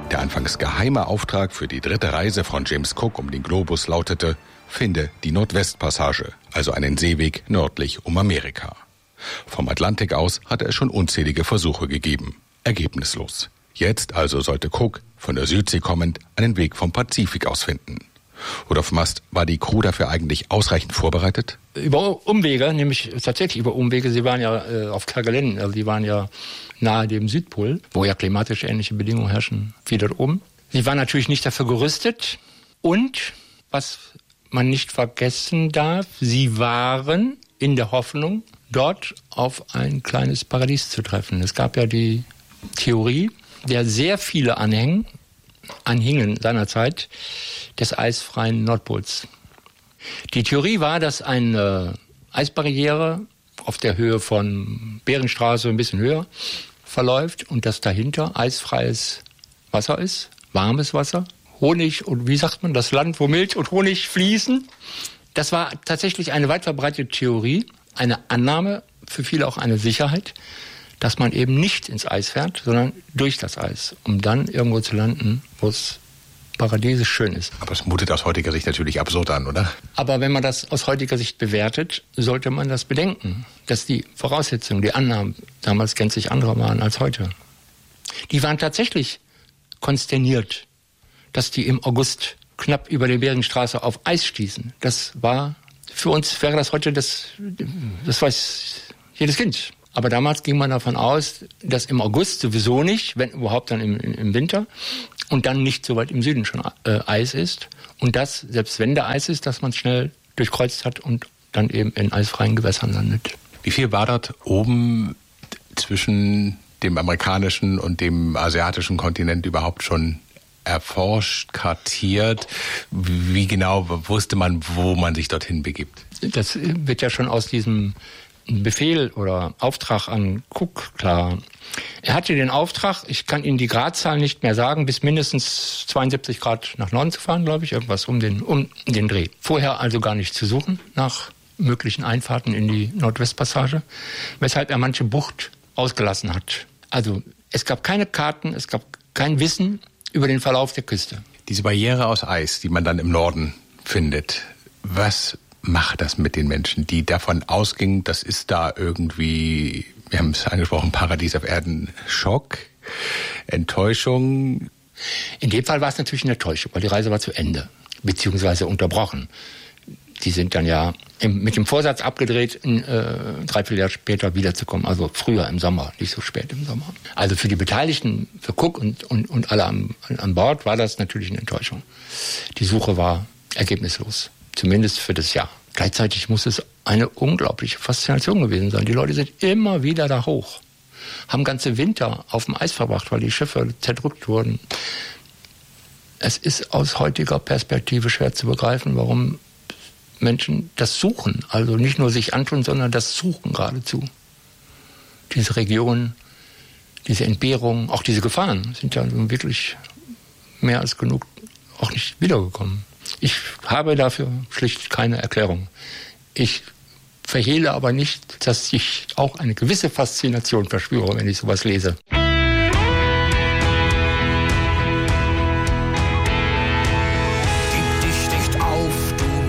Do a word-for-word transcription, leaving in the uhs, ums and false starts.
Der anfangs geheime Auftrag für die dritte Reise von James Cook um den Globus lautete: Finde die Nordwestpassage, also einen Seeweg nördlich um Amerika. Vom Atlantik aus hatte es schon unzählige Versuche gegeben. Ergebnislos. Jetzt also sollte Cook, von der Südsee kommend, einen Weg vom Pazifik aus finden. Rudolf Mast, war die Crew dafür eigentlich ausreichend vorbereitet? Über Umwege, nämlich tatsächlich über Umwege. Sie waren ja äh, auf Kerguelen, also sie waren ja nahe dem Südpol, wo ja klimatisch ähnliche Bedingungen herrschen wie dort oben. Sie waren natürlich nicht dafür gerüstet und, was man nicht vergessen darf, sie waren in der Hoffnung, dort auf ein kleines Paradies zu treffen. Es gab ja die Theorie, der sehr viele anhängen, anhingen seinerzeit, des eisfreien Nordpols. Die Theorie war, dass eine Eisbarriere auf der Höhe von Bärenstraße ein bisschen höher verläuft und dass dahinter eisfreies Wasser ist, warmes Wasser, Honig und wie sagt man, das Land, wo Milch und Honig fließen. Das war tatsächlich eine weit verbreitete Theorie, eine Annahme, für viele auch eine Sicherheit, dass man eben nicht ins Eis fährt, sondern durch das Eis, um dann irgendwo zu landen, wo es paradiesisch schön ist. Aber es mutet aus heutiger Sicht natürlich absurd an, oder? Aber wenn man das aus heutiger Sicht bewertet, sollte man das bedenken, dass die Voraussetzungen, die Annahmen damals gänzlich andere waren als heute. Die waren tatsächlich konsterniert, dass die im August knapp über die Bärenstraße auf Eis stießen. Das war, für uns wäre das heute, das, das weiß jedes Kind. Aber damals ging man davon aus, dass im August sowieso nicht, wenn überhaupt dann im, im Winter und dann nicht so weit im Süden schon äh, Eis ist. Und dass, selbst wenn da Eis ist, dass man es schnell durchkreuzt hat und dann eben in eisfreien Gewässern landet. Wie viel war dort oben zwischen dem amerikanischen und dem asiatischen Kontinent überhaupt schon erforscht, kartiert? Wie genau wusste man, wo man sich dorthin begibt? Das wird ja schon aus diesem Befehl oder Auftrag an Cook klar. Er hatte den Auftrag, ich kann Ihnen die Gradzahl nicht mehr sagen, bis mindestens zweiundsiebzig Grad nach Norden zu fahren, glaube ich, irgendwas um den, um den Dreh. Vorher also gar nicht zu suchen nach möglichen Einfahrten in die Nordwestpassage, weshalb er manche Bucht ausgelassen hat. Also es gab keine Karten, es gab kein Wissen über den Verlauf der Küste. Diese Barriere aus Eis, die man dann im Norden findet, was macht das mit den Menschen, die davon ausgingen, das ist da irgendwie, wir haben es angesprochen, Paradies auf Erden, Schock, Enttäuschung? In dem Fall war es natürlich eine Enttäuschung, weil die Reise war zu Ende, beziehungsweise unterbrochen. Die sind dann ja im, mit dem Vorsatz abgedreht, in, äh, drei, vier Jahre später wiederzukommen, also früher im Sommer, nicht so spät im Sommer. Also für die Beteiligten, für Cook und, und, und alle an, an Bord war das natürlich eine Enttäuschung. Die Suche war ergebnislos. Zumindest für das Jahr. Gleichzeitig muss es eine unglaubliche Faszination gewesen sein. Die Leute sind immer wieder da hoch, haben ganze Winter auf dem Eis verbracht, weil die Schiffe zerdrückt wurden. Es ist aus heutiger Perspektive schwer zu begreifen, warum Menschen das suchen. Also nicht nur sich antun, sondern das suchen geradezu. Diese Region, diese Entbehrungen, auch diese Gefahren sind ja wirklich mehr als genug auch nicht wiedergekommen. Ich habe dafür schlicht keine Erklärung. Ich verhehle aber nicht, dass ich auch eine gewisse Faszination verspüre, wenn ich sowas lese.